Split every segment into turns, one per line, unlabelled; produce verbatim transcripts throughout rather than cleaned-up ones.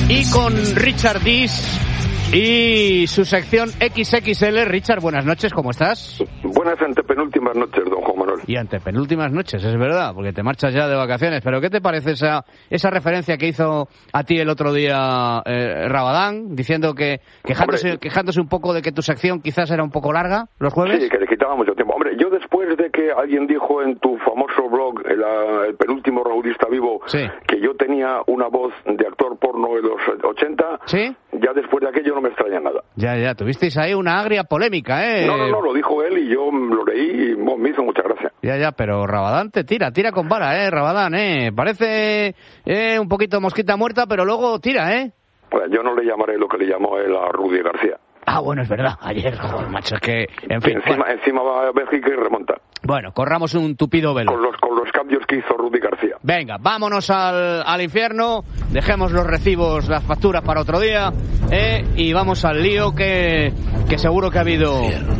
Y con Richard Dish y su sección equis equis ele. Richard, buenas noches, ¿cómo estás?
Buenas antepenúltimas noches, don Juan Manuel.
Y antepenúltimas noches, es verdad, porque te marchas ya de vacaciones. Pero ¿qué te parece esa esa referencia que hizo a ti el otro día eh, Rabadán, diciendo que quejándose, quejándose un poco de que tu sección quizás era un poco larga los jueves?
Sí, que le quitaba mucho tiempo. Hombre, yo después de que alguien dijo en tu famoso blog, el, el penúltimo Raulista Vivo, sí, que yo tenía una voz de actor porno de los ochenta, ¿sí?, ya después de aquello no me extraña nada.
Ya, ya, tuvisteis ahí una agria polémica, ¿eh?
No, no, no, lo dijo él y yo lo leí y bueno, me hizo mucha gracia.
Ya, ya, pero Rabadán te tira, tira con vara, ¿eh? Rabadán, ¿eh? Parece eh, un poquito mosquita muerta, pero luego tira, ¿eh?
Pues yo no le llamaré lo que le llamó él a Rudy García.
Ah, bueno, es verdad. Ayer, joder, macho, es que... En fin,
encima,
bueno.
encima va a Bélgica y remonta.
Bueno, corramos un tupido velo.
Con los, con los cambios que hizo Rudy García.
Venga, vámonos al, al infierno, dejemos los recibos, las facturas para otro día, ¿eh? Y vamos al lío que, que seguro que ha habido...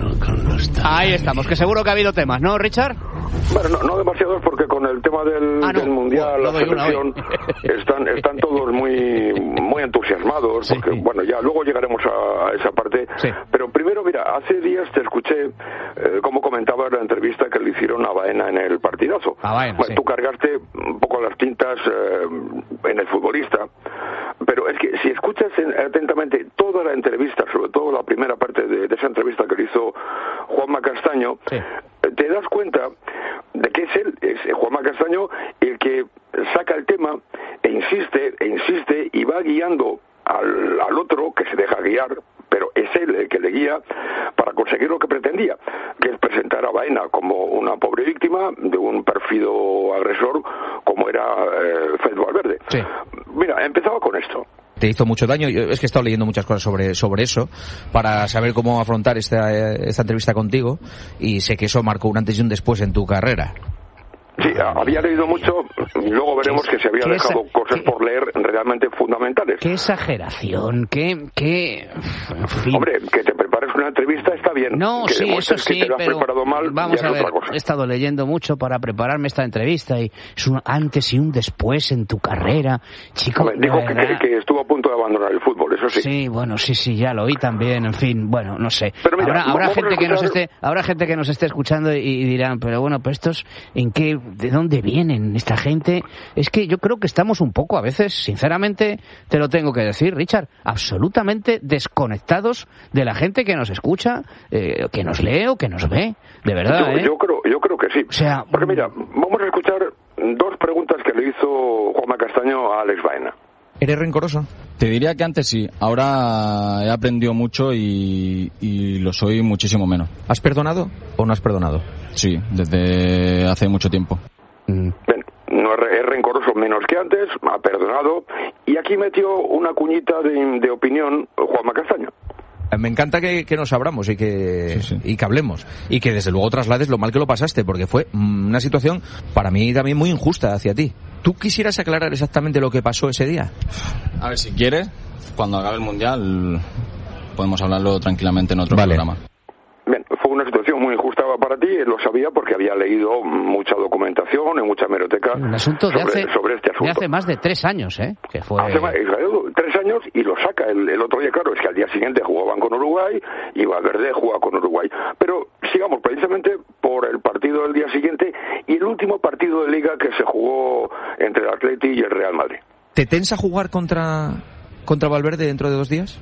Ahí estamos, que seguro que ha habido temas, ¿no, Richard?
Bueno, no, no demasiados, porque con el tema del, ah, no. del Mundial, bueno, la selección, están, están todos muy muy entusiasmados, porque, sí, bueno, ya luego llegaremos a, a esa parte. Sí. Pero primero, mira, hace días te escuché eh, cómo comentabas la entrevista que le hicieron a Baena en el partidazo.
A Baena,
bueno,
sí.
Tú cargaste un poco las tintas eh, en el futbolista, pero es que si escuchas en, atentamente toda la entrevista, sobre todo la primera parte de, de esa entrevista que le hizo Juanma Castaño, sí, te das cuenta de que es él, es Juanma Castaño, el que saca el tema e insiste, e insiste y va guiando al, al otro, que se deja guiar, pero es él el que le guía para conseguir lo que pretendía, que es presentar a Baena como una pobre víctima de un pérfido agresor como era eh, Fede Valverde. Sí. Mira, empezaba con esto.
Te hizo mucho daño. Yo es que he estado leyendo muchas cosas sobre sobre eso para saber cómo afrontar esta, esta entrevista contigo, y sé que eso marcó un antes y un después en tu carrera.
Sí, había leído mucho, luego veremos que se había dejado esa, cosas qué, por leer realmente fundamentales.
Qué exageración, qué... qué en fin.
Hombre, que te prepares una entrevista está bien.
No,
que
sí, eso sí,
que te lo has
pero
preparado mal,
vamos
ya
a
es
ver,
otra cosa.
He estado leyendo mucho para prepararme esta entrevista y es un antes y un después en tu carrera, chico.
Hombre, dijo que, que, que estuvo a punto de abandonar el fútbol, eso sí.
Sí, bueno, sí, sí, ya lo oí también, en fin, bueno, no sé.
Pero mira,
habrá, habrá gente
escuchar...
que nos esté, habrá gente que nos esté escuchando y, y dirán, pero bueno, pues estos, ¿en qué, de dónde vienen esta gente? Es que yo creo que estamos un poco a veces, sinceramente, te lo tengo que decir, Richard, absolutamente desconectados de la gente que nos escucha, eh, que nos lee o que nos ve, de verdad.
Yo,
¿eh?
yo creo, yo creo que sí.
O sea,
porque mira, vamos a escuchar dos preguntas que le hizo Juanma Castaño a Alex Baena.
¿Eres rencoroso?
Te diría que antes sí, ahora he aprendido mucho y, y lo soy muchísimo menos.
¿Has perdonado o no has perdonado?
Sí, desde hace mucho tiempo.
Mm. Bien, no es, es rencoroso menos que antes, ha perdonado, y aquí metió una cuñita de, de opinión Juanma Castaño.
Me encanta que, que nos abramos y que, sí, sí. y que hablemos, y que desde luego traslades lo mal que lo pasaste, porque fue una situación para mí también muy injusta hacia ti. ¿Tú quisieras aclarar exactamente lo que pasó ese día?
A ver, si quieres, cuando acabe el Mundial podemos hablarlo tranquilamente en otro vale. programa.
Bien, fue una situación muy injusta para ti, él lo sabía porque había leído mucha documentación en mucha hemeroteca
un asunto de
sobre,
hace,
sobre este asunto.
De hace más de tres años, ¿eh? Que fue...
Hace más, tres años y lo saca el, el otro día, claro, es que al día siguiente jugaban con Uruguay y Valverde jugaba con Uruguay. Pero sigamos precisamente por el partido del día siguiente y el último partido de Liga que se jugó entre el Atleti y el Real Madrid.
¿Te tensa jugar contra, contra Valverde dentro de dos días?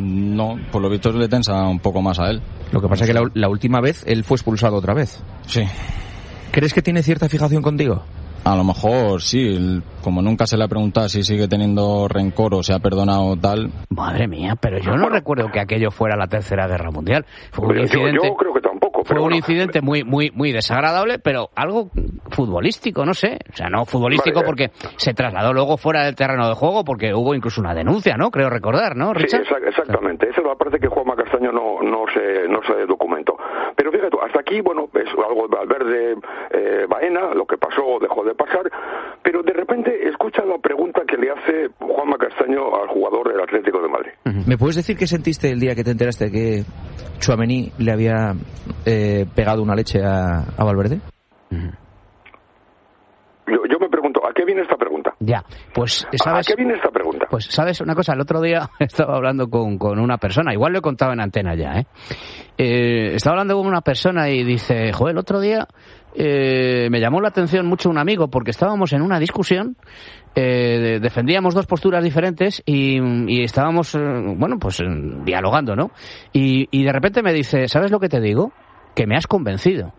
No, por lo visto le tensa un poco más a él.
Lo que pasa es que la, la última vez él fue expulsado otra vez.
Sí.
¿Crees que tiene cierta fijación contigo?
A lo mejor sí, como nunca se le ha preguntado si sigue teniendo rencor o se ha perdonado tal.
Madre mía, pero yo no bueno, recuerdo que aquello fuera la Tercera Guerra Mundial. Fue un
yo,
incidente,
yo creo que tampoco.
Fue
pero
un
bueno.
incidente muy muy muy desagradable, pero algo futbolístico, no sé. O sea, no futbolístico vale, porque se trasladó luego fuera del terreno de juego porque hubo incluso una denuncia, ¿no? Creo recordar, ¿no, Richard?
Sí, exactamente. Esa es la parte que Juanma Castaño no, no, se, no se documentó. Pero fíjate, hasta aquí, bueno, es algo de Valverde, eh, Baena, lo que pasó o dejó de pasar, pero de repente escucha la pregunta que le hace Juanma Castaño al jugador del Atlético de Madrid.
¿Me puedes decir qué sentiste el día que te enteraste que Tchouaméni le había eh, pegado una leche a, a Valverde?
Uh-huh. Yo, yo me pregunto, ¿a qué viene esta pregunta?
Ya, pues, ¿sabes?
¿A qué viene esta pregunta? pregunta.
Pues, ¿sabes una cosa? El otro día estaba hablando con, con una persona, igual lo he contado en antena ya, ¿eh? eh estaba hablando con una persona y dice, joder, el otro día eh, me llamó la atención mucho un amigo porque estábamos en una discusión, eh, defendíamos dos posturas diferentes y, y estábamos, eh, bueno, pues dialogando, ¿no? Y, y de repente me dice, ¿sabes lo que te digo? Que me has convencido.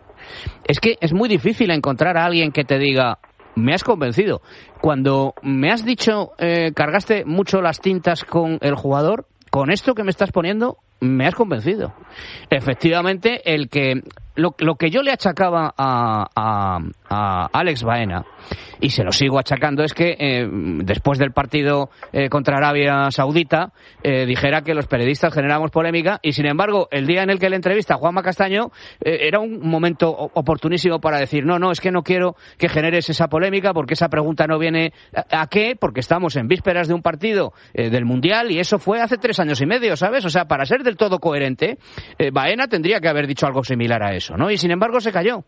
Es que es muy difícil encontrar a alguien que te diga, me has convencido. Cuando me has dicho, eh, cargaste mucho las tintas con el jugador, con esto que me estás poniendo, me has convencido. Efectivamente, el que lo, lo que yo le achacaba a, a, a Alex Baena, y se lo sigo achacando, es que eh, después del partido eh, contra Arabia Saudita eh, dijera que los periodistas generamos polémica, y sin embargo el día en el que le entrevista a Juanma Castaño eh, era un momento oportunísimo para decir no, no, es que no quiero que generes esa polémica porque esa pregunta no viene a, ¿a qué? Porque estamos en vísperas de un partido eh, del Mundial y eso fue hace tres años y medio, ¿sabes? O sea, para ser del todo coherente, eh, Baena tendría que haber dicho algo similar a eso, ¿no? Y sin embargo se calló.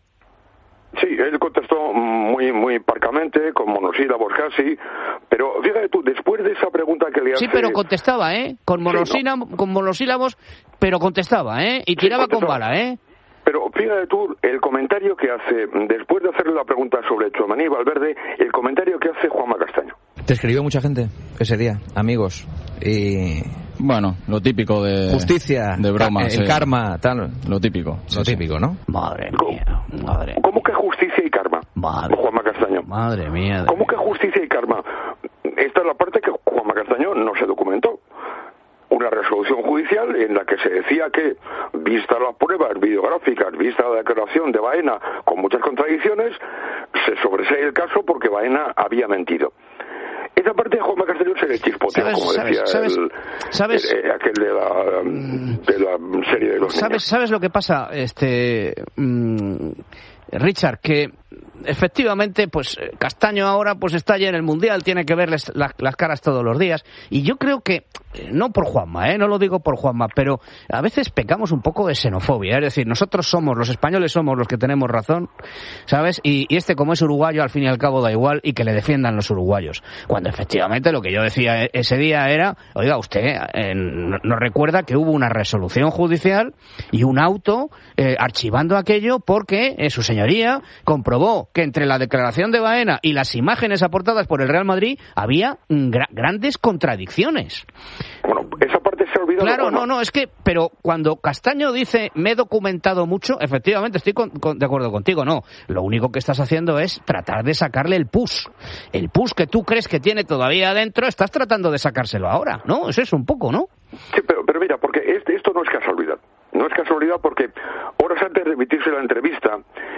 Sí, él contestó muy muy parcamente, con monosílabos casi, pero fíjate tú, después de esa pregunta que le hace...
Sí, pero contestaba, ¿eh? Con, monosílab... sí, no. con monosílabos, pero contestaba, ¿eh? Y tiraba sí, con bala, ¿eh?
Pero fíjate tú, el comentario que hace, después de hacerle la pregunta sobre Tchouaméni y Valverde, el comentario que hace Juanma Castaño.
¿Te escribió mucha gente ese día, amigos? Y...
Bueno, lo típico de...
Justicia,
de bromas.
El
eh,
karma, tal.
Lo típico.
Lo
sí,
típico,
sí.
¿no?
Madre mía, madre.
¿Cómo que justicia y karma?
Madre.
Juanma Castaño.
Madre mía.
¿Cómo que justicia y karma? Esta es la parte que Juanma Castaño no se documentó. Una resolución judicial en la que se decía que, vista las pruebas videográficas, vista la declaración de Baena con muchas contradicciones, se sobresee el caso porque Baena había mentido. Esa parte de Juanma Castaño se le chispoteó, como decía
¿sabes,
el,
¿sabes?
El, aquel de la, de la serie de los
¿Sabes,
niños.
¿Sabes lo que pasa, este mmm, Richard? Que efectivamente, pues Castaño ahora pues está ya en el Mundial, tiene que verles la, las caras todos los días, y yo creo que, no por Juanma, ¿eh? no lo digo por Juanma, pero a veces pecamos un poco de xenofobia, es decir, nosotros somos, los españoles somos los que tenemos razón, ¿sabes? Y, y este, como es uruguayo, al fin y al cabo da igual, y que le defiendan los uruguayos, cuando efectivamente lo que yo decía ese día era, oiga, usted eh, nos recuerda que hubo una resolución judicial y un auto eh, archivando aquello porque eh, su señoría comprobó que entre la declaración de Baena y las imágenes aportadas por el Real Madrid había gra- grandes contradicciones.
Bueno, esa parte se ha olvidado.
Claro, no, no, es que, pero cuando Castaño dice, me he documentado mucho, efectivamente estoy con, con, de acuerdo contigo, no. Lo único que estás haciendo es tratar de sacarle el pus. El pus que tú crees que tiene todavía adentro, estás tratando de sacárselo ahora, ¿no? Eso es un poco, ¿no?
Sí, pero, pero mira, porque este, esto no es casualidad. No es casualidad porque horas antes de emitirse la entrevista,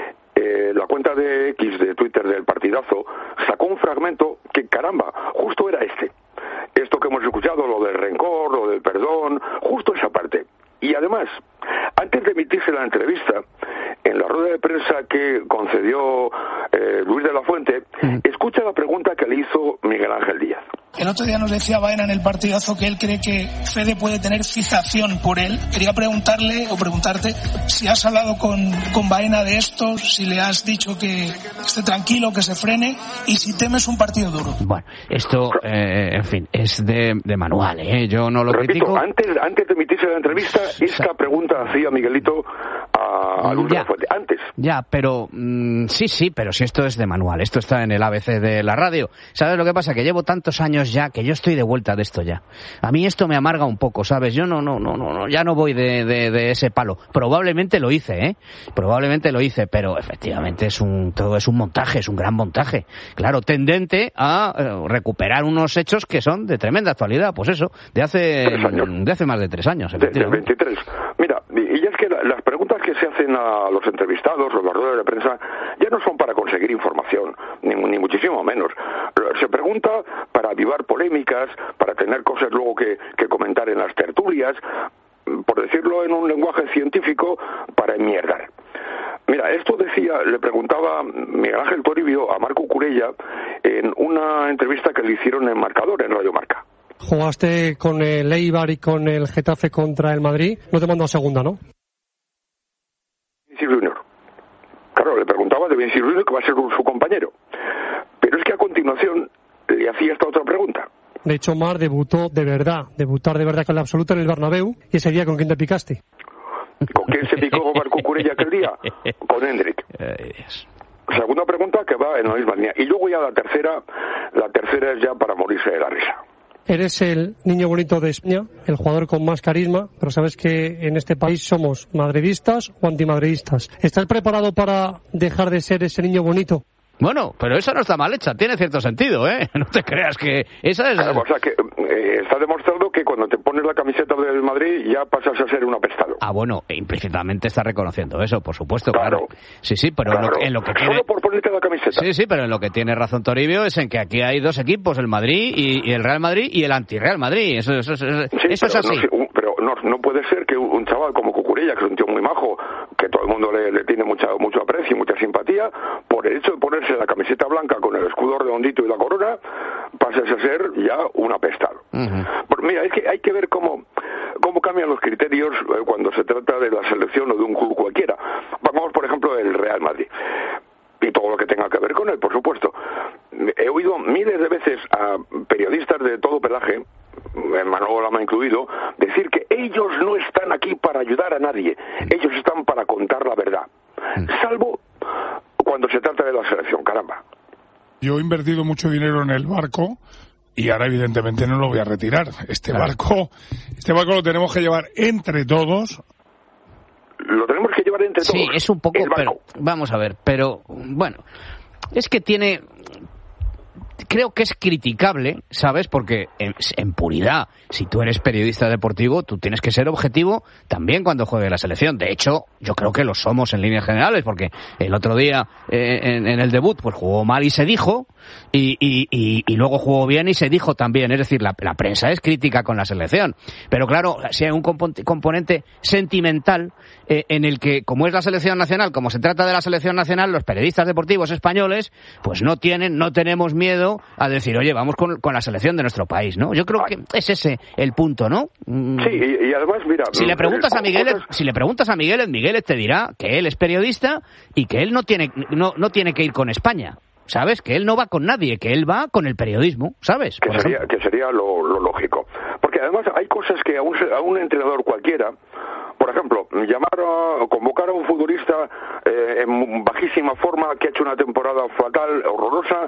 eh, la cuenta de X de Twitter del Partidazo sacó un fragmento que, caramba, justo era este. Esto que hemos escuchado, lo del rencor, lo del perdón, justo esa parte. Y además, antes de emitirse la entrevista, en la rueda de prensa que concedió eh, Luis de la Fuente, mm. escucha la pregunta que le hizo Miguel Ángel Díaz.
El otro día nos decía Baena en el Partidazo que él cree que Fede puede tener fijación por él. Quería preguntarle o preguntarte si has hablado con, con Baena de esto, si le has dicho que esté tranquilo, que se frene y si temes un partido duro.
Bueno, esto, eh, en fin, es de, de manual, ¿eh? Yo no lo
Repito,
critico.
Antes, antes de emitirse la entrevista, esta pregunta hacía Miguelito a, a Luis de la Fuente. Antes.
Ya, pero mmm, sí, sí, pero si esto es de manual, esto está en el A B C de la radio. ¿Sabes lo que pasa? Que llevo tantos años ya que yo estoy de vuelta de esto ya. A mí esto me amarga un poco, ¿sabes? Yo no, no, no, no, ya no voy de, de, de ese palo. Probablemente lo hice, ¿eh? Probablemente lo hice, pero efectivamente es un, todo es un montaje, es un gran montaje. Claro, tendente a eh, recuperar unos hechos que son de tremenda actualidad, pues eso, de hace, de hace más de tres años, efectivamente.
De, de veintitrés. Mira, y ya es que la, las preguntas que se hacen a los entrevistados o las ruedas de prensa ya no son para conseguir información, ni, ni muchísimo menos. Se pregunta para avivar polémicas, para tener cosas luego que, que comentar en las tertulias, por decirlo en un lenguaje científico, para enmierdar. Mira, esto decía, le preguntaba Miguel Ángel Toribio a Marco Curella en una entrevista que le hicieron en Marcador, en Radio Marca.
Jugaste con el Eibar y con el Getafe contra el Madrid, no te mandó a segunda, ¿no?
Vinicius Junior. Claro, le preguntaba de Vinicius Junior, que va a ser su compañero. Pero es que a continuación le hacía esta otra pregunta.
De hecho, Mar debutó de verdad, debutar de verdad con la absoluta en el Bernabéu. ¿Y ese día con quién te picaste?
¿Con quién se picó Marco Cucurella aquel día? Con Hendrik. Segunda pregunta que va en la misma línea. Y luego ya la tercera, la tercera es ya para morirse de la risa.
Eres el niño bonito de España, el jugador con más carisma, pero sabes que en este país somos madridistas o antimadridistas. ¿Estás preparado para dejar de ser ese niño bonito?
Bueno, pero esa no está mal hecha, tiene cierto sentido, ¿eh? No te creas que esa es...
O sea, que eh, está demostrado que cuando te pones la camiseta del Madrid ya pasas a ser un apestado.
Ah, bueno, implícitamente está reconociendo eso, por supuesto, claro. claro. Sí, sí, pero
claro.
en, lo, en lo que tiene...
Solo por ponerte la camiseta.
Sí, sí, pero en lo que tiene razón Toribio es en que aquí hay dos equipos, el Madrid y, y el Real Madrid y el anti-Real Madrid. Eso, eso, eso,
sí,
eso es así.
No, pero no, no puede ser que un chaval como Cucurella, que es un tío muy majo, que todo el mundo le, le tiene mucha, mucho aprecio y mucha simpatía, por el hecho de ponerse la camiseta blanca con el escudo redondito y la corona, pases a ser ya un apestado. Uh-huh. Pues mira, es que hay que ver cómo, cómo cambian los criterios eh, cuando se trata de la selección o de un club cualquiera. Vamos, por ejemplo, el Real Madrid. Y todo lo que tenga que ver con él, por supuesto. He oído miles de veces a periodistas de todo pelaje, Manolo Lama incluido, decir que ellos no están aquí para ayudar a nadie, ellos están para contar la verdad, salvo cuando se trata de la selección, caramba.
Yo he invertido mucho dinero en el barco y ahora evidentemente no lo voy a retirar. Este claro. barco, este barco lo tenemos que llevar entre todos.
Lo tenemos que llevar entre todos.
Sí, es un poco, pero vamos a ver, pero bueno, es que tiene... Creo que es criticable, ¿sabes? Porque en, en puridad, si tú eres periodista deportivo, tú tienes que ser objetivo también cuando juegue la selección. De hecho, yo creo que lo somos en líneas generales, porque el otro día eh, en, en el debut pues jugó mal y se dijo, y, y, y, y luego jugó bien y se dijo también. Es decir, la, la prensa es crítica con la selección. Pero claro, si hay un componente, componente sentimental eh, en el que, como es la selección nacional, como se trata de la selección nacional, los periodistas deportivos españoles, pues no tienen, no tenemos miedo a decir, oye, vamos con, con la selección de nuestro país, ¿no? Yo creo que es ese el punto, ¿no?
Sí, y, y además, mira...
Si le preguntas a Miguel,
cosas...
si le preguntas a Miguel, Miguel te dirá que él es periodista y que él no tiene, no, no tiene que ir con España, ¿sabes? Que él no va con nadie, que él va con el periodismo, ¿sabes?
Que sería, que sería lo, lo lógico. Porque además hay cosas que a un, a un entrenador cualquiera... Por ejemplo, llamar a, convocar a un futbolista eh, en bajísima forma, que ha hecho una temporada fatal, horrorosa,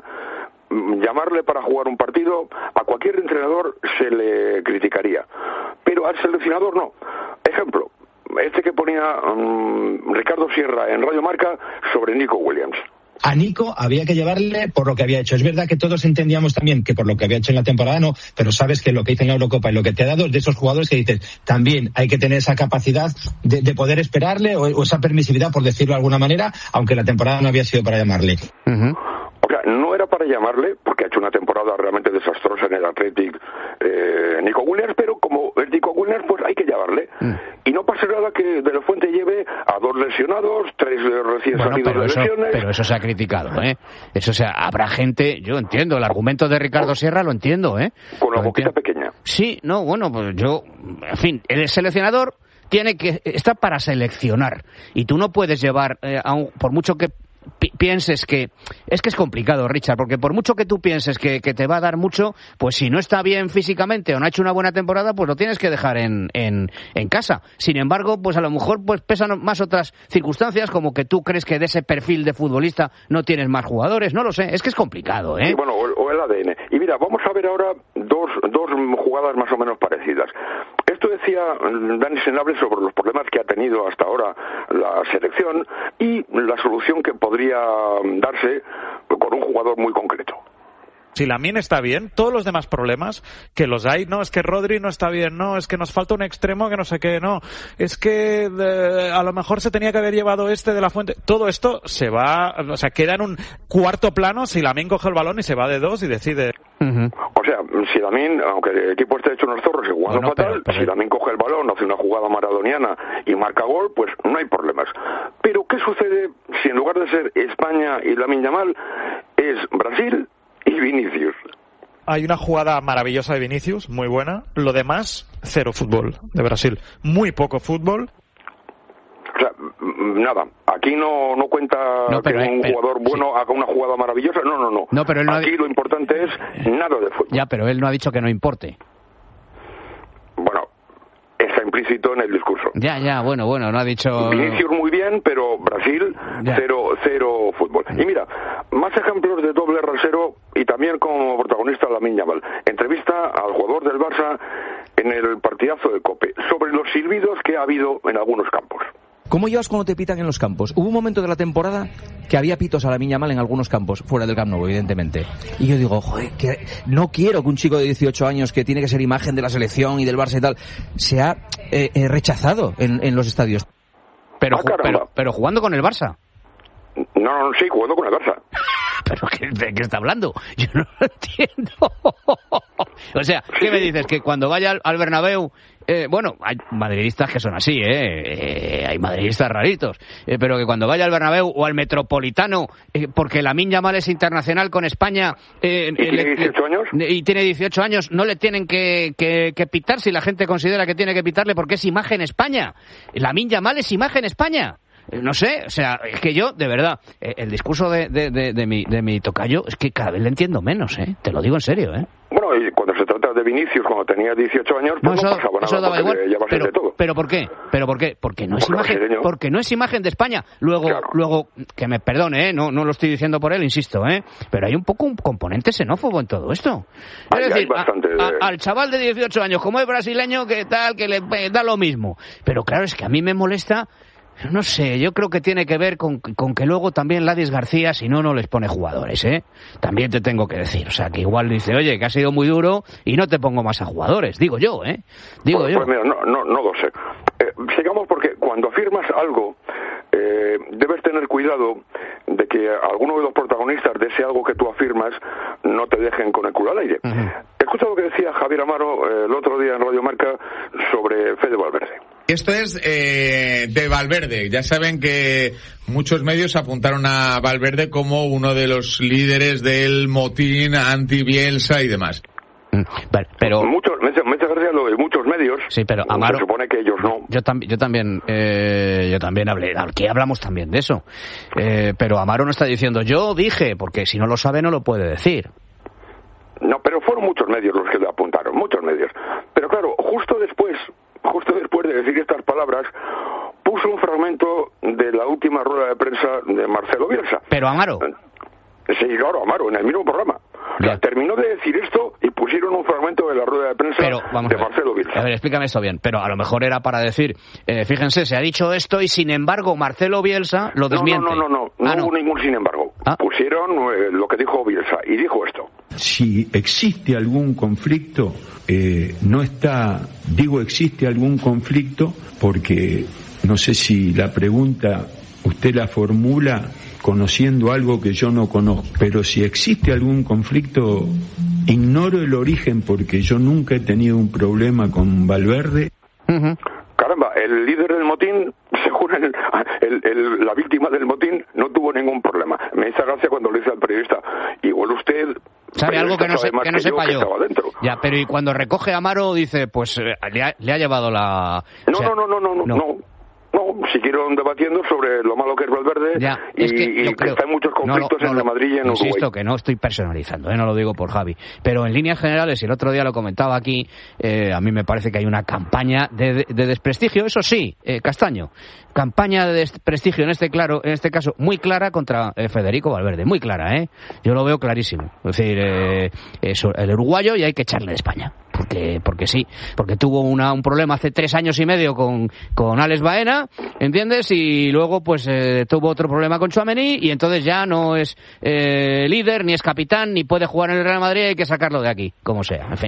llamarle para jugar un partido, a cualquier entrenador se le criticaría. Pero al seleccionador no. Ejemplo, este que ponía um, Ricardo Sierra en Radio Marca sobre Nico Williams.
A Nico había que llevarle por lo que había hecho. Es verdad que todos entendíamos también que por lo que había hecho en la temporada no, pero sabes que lo que hizo en la Eurocopa y lo que te ha dado es de esos jugadores que dices, también hay que tener esa capacidad de, de poder esperarle o, o esa permisividad, por decirlo de alguna manera, aunque la temporada no había sido para llamarle.
Uh-huh. O sea, no era para llamarle, porque ha hecho una temporada realmente desastrosa en el Athletic eh, Nico Williams, pero como es Nico Williams, pues hay que llamarle. Mm. Y no pasa nada que De La Fuente lleve a dos lesionados, tres recién bueno, salidos de
eso,
lesiones.
Pero eso se ha criticado, ¿eh? Eso, o sea, habrá gente, yo entiendo, el argumento de Ricardo oh. Sierra lo entiendo, ¿eh?
Con la
lo
boquita
entiendo.
pequeña.
Sí, no, bueno, pues yo, en fin, el seleccionador tiene que, está para seleccionar. Y tú no puedes llevar, eh, a un, por mucho que Pi- pienses que... Es que es complicado, Richard, porque por mucho que tú pienses que, que te va a dar mucho, pues si no está bien físicamente o no ha hecho una buena temporada, pues lo tienes que dejar en, en, en casa. Sin embargo, pues a lo mejor pues pesan más otras circunstancias, como que tú crees que de ese perfil de futbolista no tienes más jugadores, no lo sé, es que es complicado, ¿eh?
Sí, bueno, o, o el A D N. Y mira, vamos a ver ahora dos, dos jugadas más o menos parecidas. Esto decía Dani Senabre sobre los problemas que ha tenido hasta ahora la selección y la solución que podría darse con un jugador muy concreto.
Si Lamine está bien, todos los demás problemas que los hay, no, es que Rodri no está bien, no, es que nos falta un extremo que no sé qué, no, es que eh, a lo mejor se tenía que haber llevado este de La Fuente. Todo esto se va, o sea, queda en un cuarto plano si Lamine coge el balón y se va de dos y decide.
Uh-huh. O sea, si Lamine, aunque el equipo esté hecho unos zorros y jugando bueno, fatal, pero, pero... si Lamine coge el balón, hace una jugada maradoniana y marca gol, pues no hay problemas. Pero ¿qué sucede si en lugar de ser España y Lamine Yamal es Brasil y Vinicius?
Hay una jugada maravillosa de Vinicius, muy buena. Lo demás, cero fútbol de Brasil. Muy poco fútbol.
O sea, nada, aquí no, no cuenta
no, pero,
que un
pero,
jugador bueno
sí.
haga una jugada maravillosa, no, no, no.
no pero él no
aquí
ha...
lo importante es nada de fútbol.
Ya, pero él no ha dicho que no importe.
Bueno, está implícito en el discurso.
Ya, ya, bueno, bueno, no ha dicho...
Vinicius muy bien, pero Brasil,
ya.
cero, cero fútbol. Y mira, más ejemplos de doble rasero y también como protagonista Lamine Yamal. Entrevista al jugador del Barça en el partidazo de COPE sobre los silbidos que ha habido en algunos campos.
¿Cómo llevas cuando te pitan en los campos? Hubo un momento de la temporada que había pitos a Lamine Yamal en algunos campos, fuera del Camp Nou, evidentemente. Y yo digo, joder, que no quiero que un chico de dieciocho años que tiene que ser imagen de la selección y del Barça y tal, sea eh, eh, rechazado en, en los estadios.
Pero,
ah,
pero, pero jugando con el Barça.
No, no, sí, jugando con el Barça.
¿Pero qué, de qué está hablando? Yo no lo entiendo. O sea, ¿qué me dices? Que cuando vaya al, al Bernabéu... Eh, bueno, hay madridistas que son así, ¿eh? eh hay madridistas raritos. Eh, pero que cuando vaya al Bernabéu o al Metropolitano, eh, porque Lamine Yamal es internacional con España... Eh,
¿Y tiene dieciocho años?
Y tiene dieciocho años, no le tienen que, que, que pitar si la gente considera que tiene que pitarle porque es imagen España. Lamine Yamal es imagen España. No sé, o sea, es que yo, de verdad, el discurso de, de, de, de, mi, de mi tocayo es que cada vez le entiendo menos, ¿eh? Te lo digo en serio, ¿eh?
Bueno, y cuando se trata de Vinicius, cuando tenía dieciocho años, pues no, no eso, pasaba nada,
eso daba igual,
ya va a ser
pero,
de todo.
¿Pero por qué? ¿Pero por qué? Porque no es
porque
imagen,
brasileño.
porque no es imagen de España. Luego,
claro.
luego, que me perdone, ¿eh? No, no lo estoy diciendo por él, insisto, ¿eh? Pero hay un poco un componente xenófobo en todo esto.
Hay,
es decir,
hay bastante
a, a,
de...
al chaval de dieciocho años, como es brasileño, que tal, que le eh, da lo mismo. Pero claro, es que a mí me molesta... No sé, yo creo que tiene que ver con, con que luego también Ladis García, si no, no les pone jugadores, ¿eh? También te tengo que decir. O sea, que igual dice, oye, que ha sido muy duro y no te pongo más a jugadores. Digo yo, ¿eh? Digo
pues,
yo.
Pues mira, no, no, no lo sé. Eh, sigamos porque cuando afirmas algo, eh, debes tener cuidado de que alguno de los protagonistas de ese algo que tú afirmas no te dejen con el culo al aire. Uh-huh. Escucha lo que decía Javier Amaro eh, el otro día en Radio Marca sobre Fede Valverde.
Esto es eh, de Valverde. Ya saben que muchos medios apuntaron a Valverde como uno de los líderes del motín anti-Bielsa y demás.
Pero, pero
muchos, muchas gracias lo de muchos medios.
Sí, pero Amaro,
se supone que ellos no.
Yo, tam, yo también, eh, yo también hablé. Aquí hablamos también de eso. Eh, pero Amaro no está diciendo yo dije, porque si no lo sabe no lo puede decir.
No, pero fueron muchos medios los que le apuntaron, muchos medios. Pero claro, justo después. Justo después de decir estas palabras, puso un fragmento de la última rueda de prensa de Marcelo Bielsa.
¿Pero Amaro?
Sí, claro, Amaro, en el mismo programa. O sea, terminó de decir esto y pusieron un fragmento de la rueda de prensa
pero, vamos
de
a ver,
Marcelo Bielsa.
A ver, explícame esto bien. Pero a lo mejor era para decir, eh, fíjense, se ha dicho esto y sin embargo Marcelo Bielsa lo desmiente.
No, no, no, no, no,
ah,
no hubo
no.
ningún sin embargo.
¿Ah?
Pusieron eh, lo que dijo Bielsa y dijo esto.
Si existe algún conflicto, eh, no está, digo existe algún conflicto porque no sé si la pregunta usted la formula conociendo algo que yo no conozco, pero si existe algún conflicto, ignoro el origen porque yo nunca he tenido un problema con Valverde.
Uh-huh. Caramba, el líder del motín, según el, el, el, la víctima del motín, no tuvo ningún problema. Me hizo gracia cuando le dice al periodista, igual usted...
¿Sabe algo que no, sé, que no
que
sepa yo?
yo.
Ya, pero y cuando recoge a Amaro dice, pues eh, le, ha, le ha llevado la...
No,
o sea,
no, no, no, no, no, no. No, siguieron debatiendo sobre lo malo que es Valverde
ya,
y,
es que,
y que
creo,
está en muchos conflictos no, no, no, en el Madrid y en Uruguay.
Insisto que no estoy personalizando, ¿eh? No lo digo por Javi. Pero en líneas generales, y el otro día lo comentaba aquí, eh, a mí me parece que hay una campaña de, de, de desprestigio, eso sí, eh, Castaño, campaña de desprestigio en este claro, en este caso muy clara contra eh, Federico Valverde, muy clara, ¿eh? Yo lo veo clarísimo. Es decir, eh, eso, el uruguayo y hay que echarle de España. Porque, porque sí, porque tuvo una, un problema hace tres años y medio con, con Alex Baena, ¿entiendes? Y luego pues eh, tuvo otro problema con Tchouaméni y entonces ya no es eh, líder, ni es capitán, ni puede jugar en el Real Madrid, hay que sacarlo de aquí, como sea, en fin.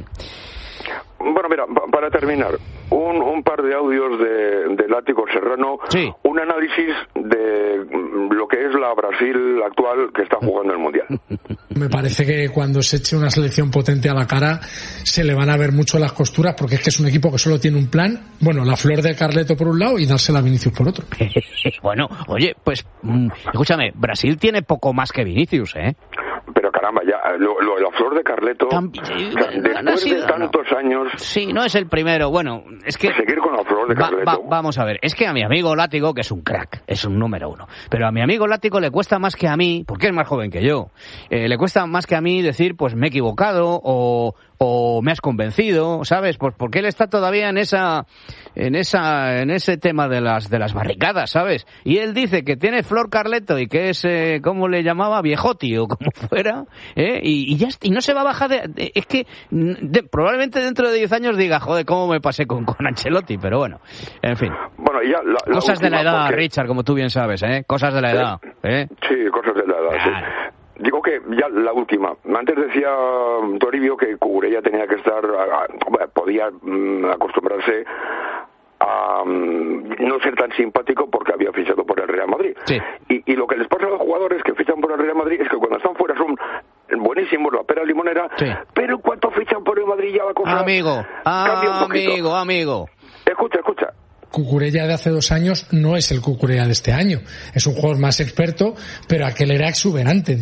Bueno, mira, para terminar, un, un par de audios de, de Látigo Serrano,
sí.
Un análisis de lo que es la Brasil actual que está jugando el Mundial.
Me parece que cuando se eche una selección potente a la cara se le van a ver mucho las costuras porque es que es un equipo que solo tiene un plan, bueno, la flor de Carleto por un lado y dársela a Vinicius por otro.
Bueno, oye, pues escúchame, Brasil tiene poco más que Vinicius, ¿eh?
Pero caramba, ya, lo, lo, la flor de Carleto,
Tam-
o sea, después
no ha sido-
de tantos
no.
años...
Sí, no es el primero. Bueno, es que...
Seguir con la flor de
Va-
Carleto.
va- vamos a ver, es que a mi amigo Látigo, que es un crack, es un número uno, pero a mi amigo Látigo le cuesta más que a mí, porque es más joven que yo, eh, le cuesta más que a mí decir, pues me he equivocado o, o me has convencido, ¿sabes? Pues porque él está todavía en esa, en esa, en ese tema de las, de las barricadas, ¿sabes? Y él dice que tiene flor Carleto y que es, eh, ¿cómo le llamaba? Viejoti o como fuera, ¿eh? Y, y ya, y no se va a bajar de, de- es que de- probablemente dentro de diez años diga, joder, cómo me pasé con, con Ancelotti, pero bueno, en fin.
Bueno, y ya la, la
Cosas de la
última,
edad,
porque-
Richard, como tú bien sabes, ¿eh? Cosas de la edad, ¿eh?
Sí, cosas de la edad, sí. Digo que ya la última. Antes decía Toribio que Cucurella tenía que estar, a- a- bueno, podía mm, acostumbrarse a mm, no ser tan simpático porque había fichado por el Real Madrid.
Sí.
Y, y lo que les pasa a los jugadores que fichan por el Real Madrid es que cuando están fuera son buenísimos, la pera limonera,
Sí.
pero cuando fichan por el Madrid ya la cosa
Amigo,
cambia un poquito.
amigo, amigo.
Escucha, escucha.
Cucurella de hace dos años no es el Cucurella de este año. Es un jugador más experto, pero aquel era exuberante.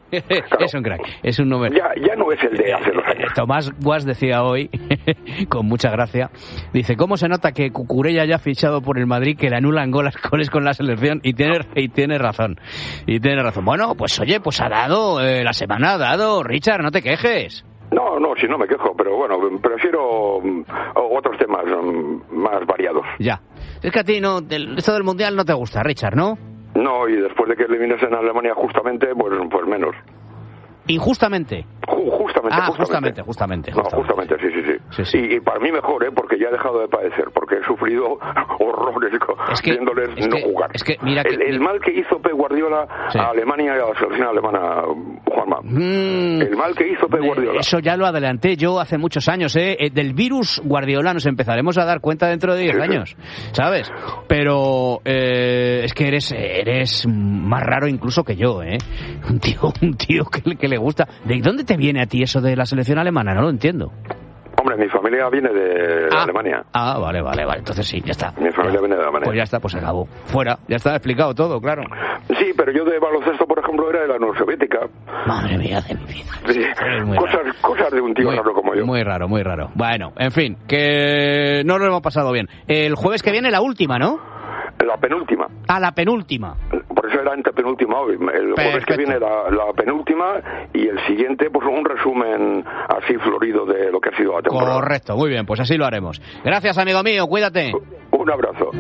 Es un crack, es un número.
Ya, ya no es el de hace dos años.
Tomás Guas decía hoy, con mucha gracia, dice, ¿cómo se nota que Cucurella ya ha fichado por el Madrid, que le anulan goles goles con la selección? Y tiene, y tiene razón, y tiene razón. Bueno, pues oye, pues ha dado, eh, la semana ha dado, Richard, no te quejes.
No, no, si no me quejo, pero bueno, prefiero mm, otros temas mm, más variados.
Ya. Es que a ti no, del- esto del Mundial no te gusta, Richard, ¿no?
No, y después de que elimines en Alemania justamente, pues, pues menos.
Injustamente.
Ju- justamente,
Ah,
justamente.
justamente, justamente.
No, justamente, sí, sí, sí.
Sí, sí.
Y, y para mí mejor, ¿eh? Porque ya he dejado de padecer, porque he sufrido horrores co-
Es que-
viéndoles
es
no
que-
jugar.
es que mira que-
el, el mal que hizo Pep Guardiola
Sí.
a Alemania y a la selección alemana, Juanma.
Mm,
El mal que hizo Pep Guardiola.
Eso ya lo adelanté yo hace muchos años, ¿eh? Eh, Del virus Guardiola nos empezaremos a dar cuenta dentro de diez
Sí, sí.
años, ¿sabes? Pero eh, es que eres eres más raro incluso que yo, ¿eh? Un tío, un tío que, que le gusta. ¿De dónde te viene a ti eso de la selección alemana? No lo entiendo.
Hombre, mi familia viene de
Ah.
Alemania.
Ah, vale, vale, vale. Entonces sí, ya está.
Mi familia viene de Alemania.
Pues ya está, pues se acabó. Fuera, ya está explicado todo, claro.
Sí, pero yo de baloncesto, por ejemplo, era de la Unión Soviética.
Madre mía de mi vida.
Sí,
Eres muy
cosas,
raro.
cosas de un tío
Muy,
raro como yo.
muy raro, muy raro. Bueno, en fin, que no lo hemos pasado bien. El jueves que viene la última, ¿no?
La penúltima.
Ah, la penúltima.
Por eso era antepenúltima hoy. El jueves que
Perfecto.
viene la, la penúltima y el siguiente, pues un resumen así florido de lo que ha sido la temporada.
Correcto, muy bien, pues así lo haremos. Gracias, amigo mío, cuídate.
Un abrazo.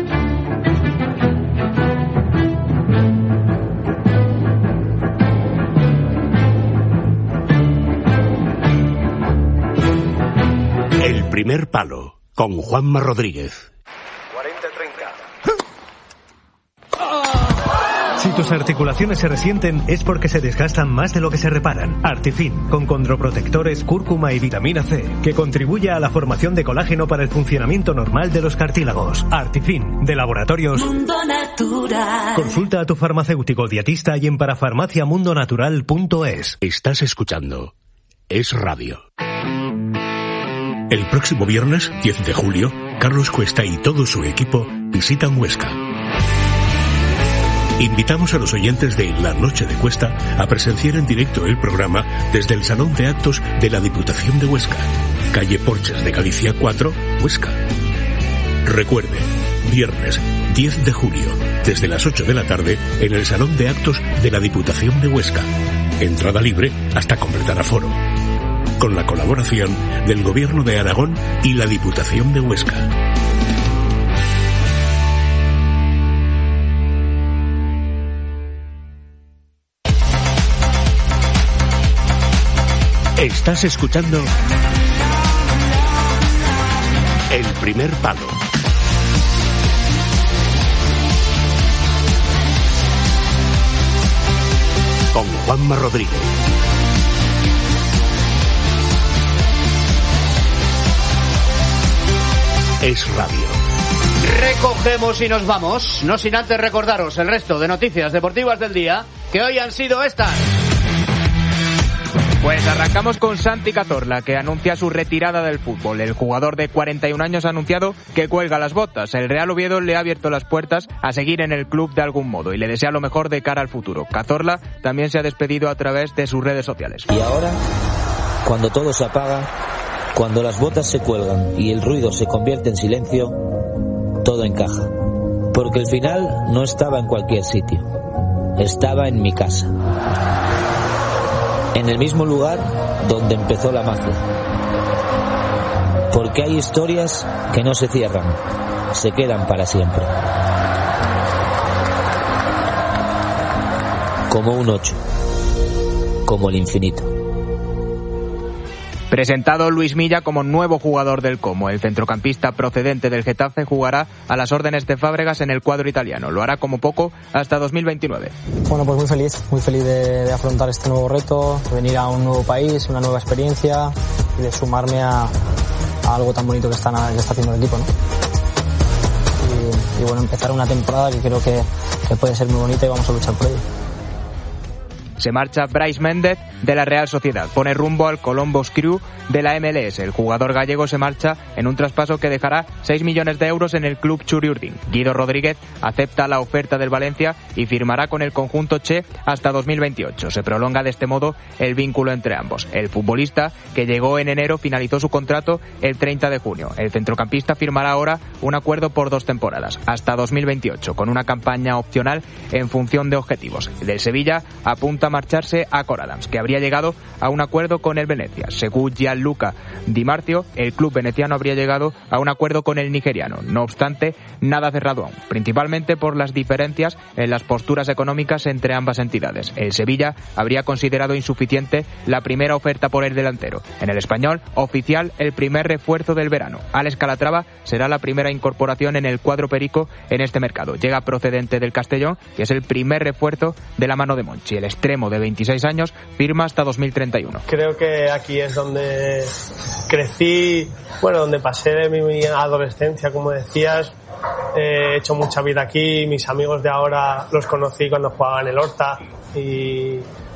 El primer palo, con Juanma Rodríguez.
Si tus articulaciones se resienten es porque se desgastan más de lo que se reparan. Artifin, con condroprotectores, cúrcuma y vitamina C, que contribuye a la formación de colágeno para el funcionamiento normal de los cartílagos. Artifin, de Laboratorios
Mundo Natural.
Consulta a tu farmacéutico dietista y en parafarmaciamundonatural punto es.
Estás escuchando Es Radio. El próximo viernes, diez de julio, Carlos Cuesta y todo su equipo visitan Huesca. Invitamos a los oyentes de La Noche de Cuesta a presenciar en directo el programa desde el Salón de Actos de la Diputación de Huesca, calle Porches de Galicia cuatro, Huesca. Recuerde, viernes diez de julio, desde las ocho de la tarde, en el Salón de Actos de la Diputación de Huesca. Entrada libre hasta completar aforo. Con la colaboración del Gobierno de Aragón y la Diputación de Huesca. Estás escuchando El primer palo. Con Juanma Rodríguez. Es Radio.
Recogemos y nos vamos, no sin antes recordaros el resto de noticias deportivas del día, que hoy han sido estas.
Pues arrancamos con Santi Cazorla, que anuncia su retirada del fútbol. El jugador de cuarenta y un años ha anunciado que cuelga las botas. El Real Oviedo le ha abierto las puertas a seguir en el club de algún modo y le desea lo mejor de cara al futuro. Cazorla también se ha despedido a través de sus redes sociales.
Y ahora, cuando todo se apaga, cuando las botas se cuelgan y el ruido se convierte en silencio, todo encaja. Porque el final no estaba en cualquier sitio. Estaba en mi casa. En el mismo lugar donde empezó la magia. Porque hay historias que no se cierran, se quedan para siempre. Como un ocho, como el infinito.
Presentado Luis Milla como nuevo jugador del Como. El centrocampista procedente del Getafe jugará a las órdenes de Fábregas en el cuadro italiano. Lo hará como poco hasta dos mil veintinueve.
Bueno, pues muy feliz, muy feliz de, de afrontar este nuevo reto, de venir a un nuevo país, una nueva experiencia y de sumarme a, a algo tan bonito que, están, que está haciendo el equipo, ¿no? Y, y bueno, empezar una temporada que creo que, que puede ser muy bonita y vamos a luchar por ello.
Se marcha Brais Méndez de la Real Sociedad. Pone rumbo al Columbus Crew de la M L S. El jugador gallego se marcha en un traspaso que dejará seis millones de euros en el club Txuri-Urdin. Guido Rodríguez acepta la oferta del Valencia y firmará con el conjunto Che hasta dos mil veintiocho. Se prolonga de este modo el vínculo entre ambos. El futbolista, que llegó en enero, finalizó su contrato el treinta de junio. El centrocampista firmará ahora un acuerdo por dos temporadas, hasta dos mil veintiocho, con una campaña opcional en función de objetivos. Del Sevilla apunta a marcharse a Cor Adams, que habría llegado a un acuerdo con el Venecia. Según Gianluca Di Marzio, el club veneciano habría llegado a un acuerdo con el nigeriano. No obstante, nada cerrado aún, principalmente por las diferencias en las posturas económicas entre ambas entidades. El Sevilla habría considerado insuficiente la primera oferta por el delantero. En el Español, oficial el primer refuerzo del verano. Alex Calatrava será la primera incorporación en el cuadro perico en este mercado. Llega procedente del Castellón y es el primer refuerzo de la mano de Monchi. El extremo de veintiséis años firma hasta dos mil treinta y uno.
Creo que aquí es donde crecí, bueno, donde pasé mi, mi adolescencia, como decías. He hecho mucha vida aquí, mis amigos de ahora los conocí cuando jugaba en el Horta y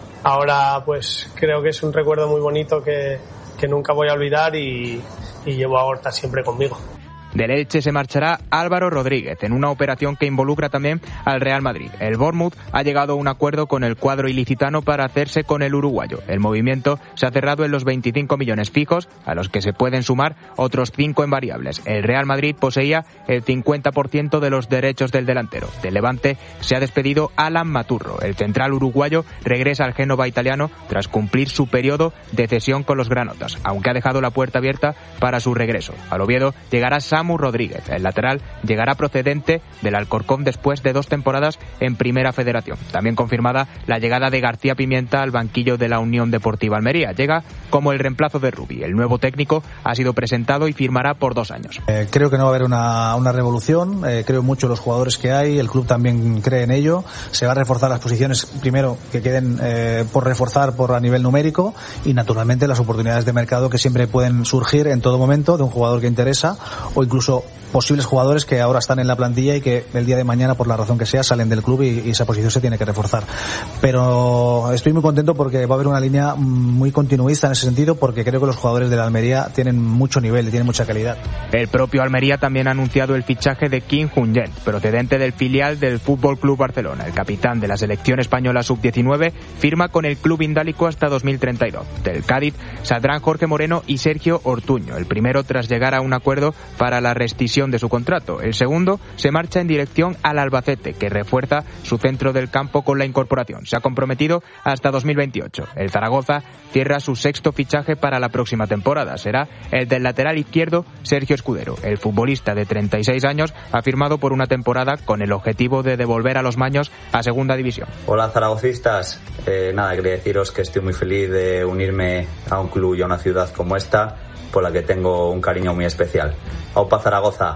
ahora pues creo que es un recuerdo muy bonito que, que nunca voy a olvidar y, y llevo a Horta siempre conmigo.
Del Elche se marchará Álvaro Rodríguez en una operación que involucra también al Real Madrid. El Bournemouth ha llegado a un acuerdo con el cuadro ilicitano para hacerse con el uruguayo. El movimiento se ha cerrado en los veinticinco millones fijos, a los que se pueden sumar otros cinco en variables. El Real Madrid poseía el cincuenta por ciento de los derechos del delantero. Del Levante se ha despedido Alan Maturro. El central uruguayo regresa al Génova italiano tras cumplir su periodo de cesión con los granotas, aunque ha dejado la puerta abierta para su regreso. Al Oviedo llegará Samu Rodríguez. El lateral llegará procedente del Alcorcón después de dos temporadas en Primera Federación. También confirmada la llegada de García Pimienta al banquillo de la Unión Deportiva Almería. Llega como el reemplazo de Rubi. El nuevo técnico ha sido presentado y firmará por dos años.
Eh, creo que no va a haber una, una revolución. Eh, creo mucho en los jugadores que hay. El club también cree en ello. Se va a reforzar las posiciones, primero, que queden eh, por reforzar por a nivel numérico y, naturalmente, las oportunidades de mercado que siempre pueden surgir en todo momento de un jugador que interesa o incluso posibles jugadores que ahora están en la plantilla y que el día de mañana, por la razón que sea, salen del club y, y esa posición se tiene que reforzar. Pero estoy muy contento porque va a haber una línea muy continuista en ese sentido, porque creo que los jugadores de la Almería tienen mucho nivel y tienen mucha calidad.
El propio Almería también ha anunciado el fichaje de Kim Jung-yen, procedente del filial del Fútbol Club Barcelona. El capitán de la selección española sub diecinueve firma con el club indálico hasta dos mil treinta y dos. Del Cádiz saldrán Jorge Moreno y Sergio Ortuño, el primero tras llegar a un acuerdo para la rescisión de su contrato. El segundo se marcha en dirección al Albacete, que refuerza su centro del campo con la incorporación. Se ha comprometido hasta dos mil veintiocho. El Zaragoza cierra su sexto fichaje para la próxima temporada. Será el del lateral izquierdo Sergio Escudero. El futbolista de treinta y seis años ha firmado por una temporada con el objetivo de devolver a los maños a segunda división.
Hola zaragocistas, eh, nada, quería deciros que estoy muy feliz de unirme a un club y a una ciudad como esta, por la que tengo un cariño muy especial. ¡Aupa Zaragoza!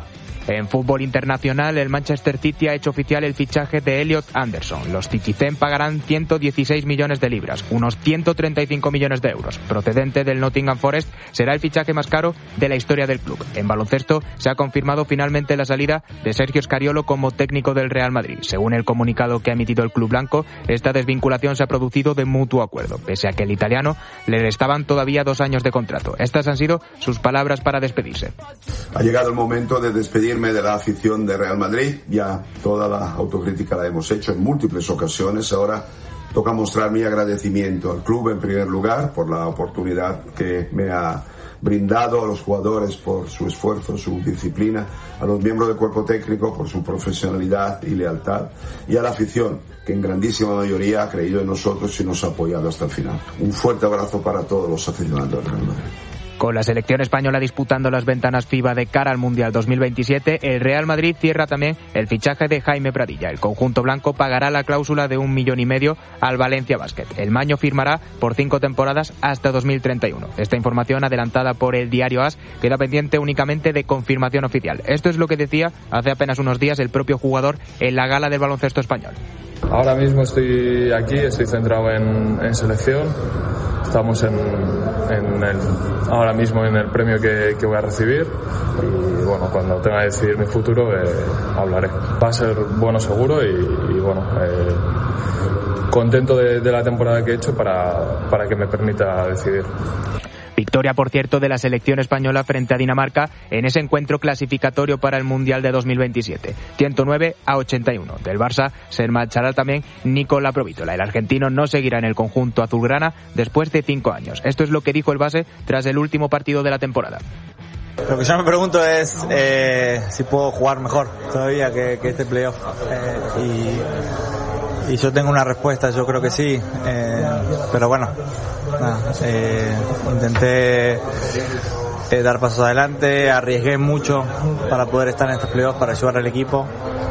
En fútbol internacional, el Manchester City ha hecho oficial el fichaje de Elliot Anderson. Los Citizen pagarán ciento dieciséis millones de libras, unos ciento treinta y cinco millones de euros. Procedente del Nottingham Forest, será el fichaje más caro de la historia del club. En baloncesto, se ha confirmado finalmente la salida de Sergio Scariolo como técnico del Real Madrid. Según el comunicado que ha emitido el club blanco, esta desvinculación se ha producido de mutuo acuerdo, pese a que el italiano le restaban todavía dos años de contrato. Estas han sido sus palabras para despedirse.
Ha llegado el momento de despedirme de la afición de Real Madrid. Ya toda la autocrítica la hemos hecho en múltiples ocasiones. Ahora toca mostrar mi agradecimiento al club en primer lugar por la oportunidad que me ha brindado, a los jugadores por su esfuerzo, su disciplina, a los miembros del cuerpo técnico por su profesionalidad y lealtad, y a la afición que en grandísima mayoría ha creído en nosotros y nos ha apoyado hasta el final. Un fuerte abrazo para todos los aficionados del Real Madrid.
Con la selección española disputando las ventanas FIBA de cara al Mundial dos mil veintisiete, el Real Madrid cierra también el fichaje de Jaime Pradilla. El conjunto blanco pagará la cláusula de un millón y medio al Valencia Basket. El maño firmará por cinco temporadas hasta dos mil treinta y uno. Esta información, adelantada por el diario AS, queda pendiente únicamente de confirmación oficial. Esto es lo que decía hace apenas unos días el propio jugador en la gala del baloncesto español.
Ahora mismo estoy aquí, estoy centrado en, en selección. Estamos en, en el, ahora mismo en el premio que, que voy a recibir y bueno, cuando tenga que decidir mi futuro eh, hablaré. Va a ser bueno seguro y, y bueno, eh, contento de, de la temporada que he hecho para, para que me permita decidir.
Victoria, por cierto, de la selección española frente a Dinamarca en ese encuentro clasificatorio para el Mundial de dos mil veintisiete. ciento nueve a ochenta y uno. Del Barça se marchará también Nicola Provítola. El argentino no seguirá en el conjunto azulgrana después de cinco años. Esto es lo que dijo el base tras el último partido de la temporada.
Lo que yo me pregunto es eh, si puedo jugar mejor todavía que, que este playoff. Eh, y, y yo tengo una respuesta, yo creo que sí. Eh, pero bueno, nada, eh, intenté eh, dar pasos adelante, arriesgué mucho para poder estar en estos playoffs, para ayudar al equipo.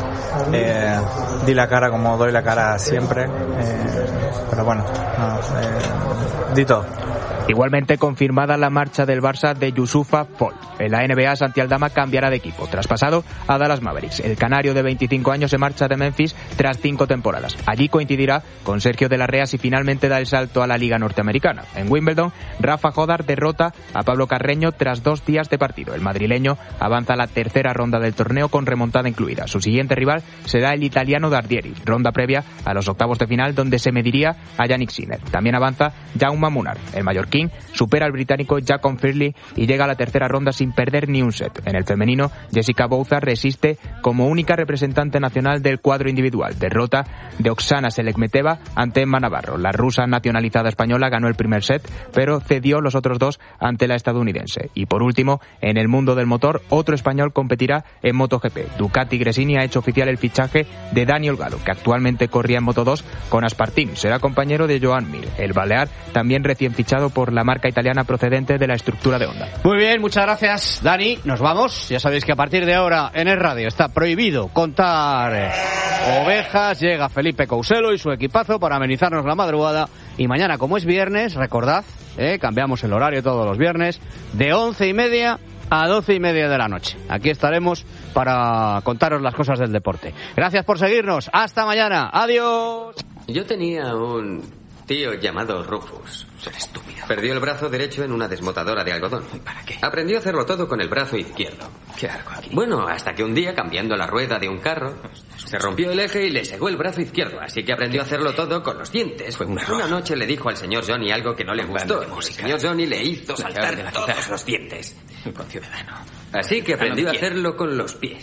Eh, di la cara como doy la cara siempre. Eh, pero bueno, no, eh, di todo.
Igualmente confirmada la marcha del Barça de Youssoufa Fall. En la N B A, Santi Aldama cambiará de equipo, traspasado a Dallas Mavericks. El canario de veinticinco años se marcha de Memphis tras cinco temporadas. Allí coincidirá con Sergio de la Rea si finalmente da el salto a la Liga Norteamericana. En Wimbledon, Rafa Jodar derrota a Pablo Carreño tras dos días de partido. El madrileño avanza a la tercera ronda del torneo con remontada incluida. Su siguiente rival será el italiano Dardieri, ronda previa a los octavos de final donde se mediría a Yannick Sinner. También avanza Jaume Munar. El mallorquín supera al británico Jacob Firley y llega a la tercera ronda sin perder ni un set. En el femenino, Jessica Bouza resiste como única representante nacional del cuadro individual. Derrota de Oksana Selekmeteva ante Emma Navarro. La rusa nacionalizada española ganó el primer set, pero cedió los otros dos ante la estadounidense. Y por último, en el mundo del motor, otro español competirá en MotoGP. Ducati Gresini ha hecho oficial el fichaje de Daniel Galo, que actualmente corría en Moto dos con Aspartin. Será compañero de Joan Mir, el balear, también recién fichado por la marca italiana procedente de la estructura de Honda.
Muy bien, muchas gracias, Dani. Nos vamos. Ya sabéis que a partir de ahora en el radio está prohibido contar eh, ovejas. Llega Felipe Couselo y su equipazo para amenizarnos la madrugada. Y mañana, como es viernes, recordad, eh, cambiamos el horario todos los viernes, de once y media a doce y media de la noche. Aquí estaremos para contaros las cosas del deporte. Gracias por seguirnos. Hasta mañana. Adiós.
Yo tenía un tío llamado Rufus. Ser estúpido. Perdió el brazo derecho en una desmotadora de algodón. ¿Para qué? Aprendió a hacerlo todo con el brazo izquierdo. ¿Qué hago aquí? Bueno, hasta que un día, cambiando la rueda de un carro, se rompió el eje y le segó el brazo izquierdo. Así que aprendió a hacerlo todo con los dientes. Fue un error. Una noche le dijo al señor Johnny algo que no le gustó. El señor Johnny le hizo saltar de la todos los dientes. Un conciudadano. Así que aprendió a hacerlo con los pies.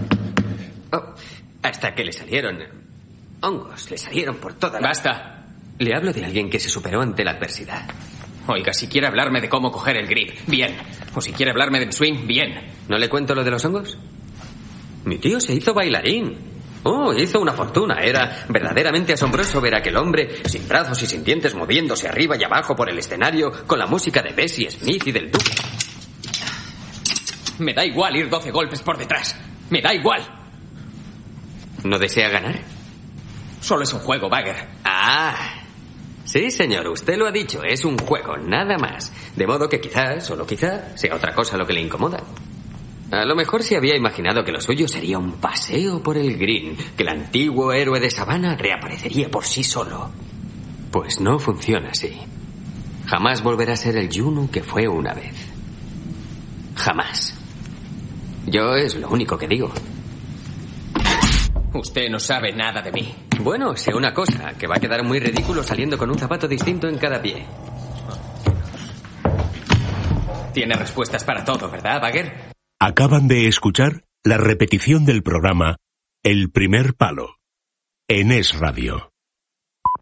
Oh, hasta que le salieron hongos. Le salieron por toda la...
Basta.
Le hablo de alguien que se superó ante la adversidad.
Oiga, si quiere hablarme de cómo coger el grip, bien. O si quiere hablarme de swing, bien.
¿No le cuento lo de los hongos? Mi tío se hizo bailarín. Oh, hizo una fortuna. Era verdaderamente asombroso ver a aquel hombre sin brazos y sin dientes moviéndose arriba y abajo por el escenario con la música de Bessie Smith y del Duque.
Me da igual ir doce golpes por detrás. Me da igual.
¿No desea ganar?
Solo es un juego, Bagger.
Ah... Sí, señor, usted lo ha dicho, es un juego, nada más. De modo que quizás, solo quizá, sea otra cosa lo que le incomoda. A lo mejor se había imaginado que lo suyo sería un paseo por el green, que el antiguo héroe de Savannah reaparecería por sí solo. Pues no funciona así. Jamás volverá a ser el Junu que fue una vez. Jamás. Yo es lo único que digo.
Usted no sabe nada de mí.
Bueno, sé una cosa, que va a quedar muy ridículo saliendo con un zapato distinto en cada pie.
Tiene respuestas para todo, ¿verdad, Bagger?
Acaban de escuchar la repetición del programa El Primer Palo en Es Radio.